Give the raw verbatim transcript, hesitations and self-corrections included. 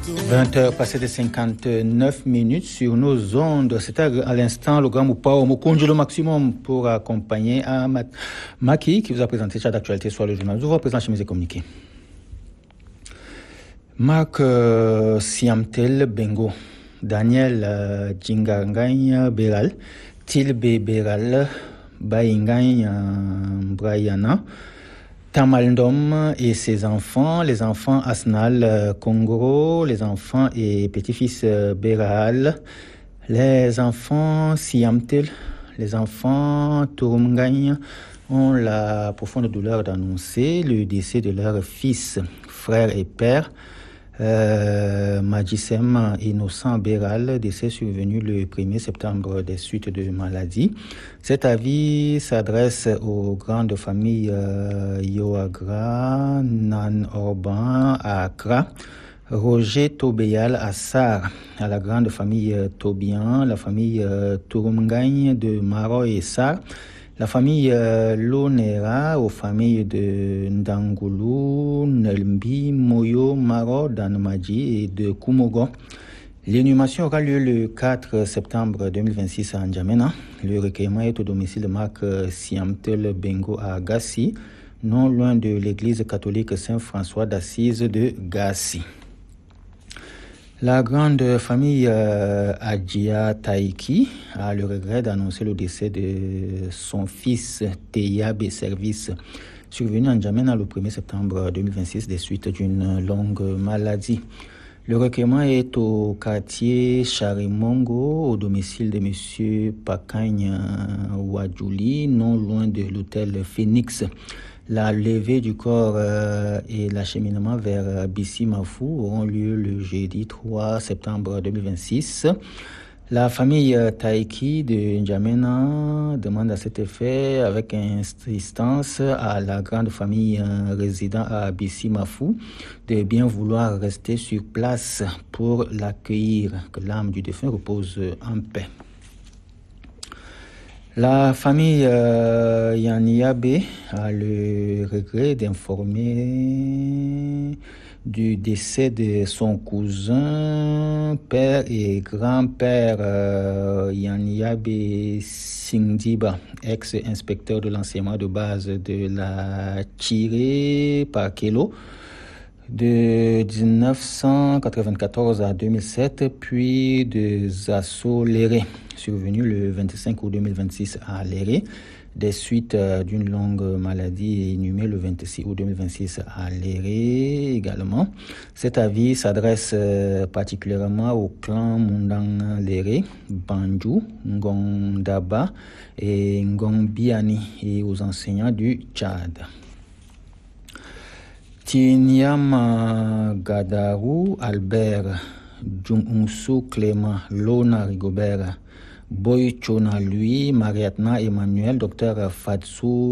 vingt heures passées de cinquante-neuf minutes sur nos ondes. C'était à l'instant le grand Moupa au Mokonjo le maximum pour accompagner Ahmad Maki qui vous a présenté chat d'actualité sur le journal. Je vous présente chez mes communiqués. Marc euh, Siamtel Bengo, Daniel euh, Djinganganya Beral, Tilbe Beral, Bainganya Brayana, Tamaldom et ses enfants, les enfants Asnal euh, Kongoro, les enfants et petits-fils euh, Beral, les enfants Siamtel, les enfants Turumganya ont la profonde douleur d'annoncer le décès de leur fils, frère et père, euh, Majisem Innocent Beral, décès survenu le premier septembre des suites de maladie. Cet avis s'adresse aux grandes familles euh, Yoagra, Nan Orban à Accra, Roger Tobeyal à Sar, à la grande famille euh, Tobian, la famille euh, Turumgagne de Maro et Sar, la famille euh, Lonera, aux familles de Ndangulu, Nelmbi, Moyo, Maro, Danmaji et de Kumogo. L'inhumation aura lieu le quatre septembre deux mille vingt-six à N'Djamena. Le recueillement est au domicile de Marc Siamtel Bengo à Gassi, non loin de l'église catholique Saint-François d'Assise de Gassi. La grande famille euh, Adjia Taiki a le regret d'annoncer le décès de son fils Teya Service, survenu en N'Djamena le premier septembre deux mille vingt-six des suites d'une longue maladie. Le recueillement est au quartier Charimongo, au domicile de M. Pakagne Wadjouli, non loin de l'hôtel Phoenix. La levée du corps euh, et l'acheminement vers Bissi Mafou auront lieu le jeudi trois septembre deux mille vingt-six. La famille euh, Taiki de N'Djamena demande à cet effet, avec insistance, à la grande famille euh, résidant à Bissi Mafou de bien vouloir rester sur place pour l'accueillir, que l'âme du défunt repose en paix. La famille euh, Yaniabe a le regret d'informer du décès de son cousin, père et grand-père euh, Yaniabe Singdiba, ex-inspecteur de l'enseignement de base de la Tiré par Kelo, de dix-neuf cent quatre-vingt-quatorze à deux mille sept, puis de Zasso Léré, survenu le vingt-cinq août deux mille vingt-six à Léré, des suites d'une longue maladie et inhumé le vingt-six août deux mille vingt-six à Léré également. Cet avis s'adresse particulièrement au clan Mundang Léré, Banjou, Ngondaba et Ngombiani et aux enseignants du Tchad. Tinyama Gadarou, Albert, Djungsu Clément, Lona Rigobert, Boy Chona Lui, Mariatna Emmanuel, Docteur Fatsou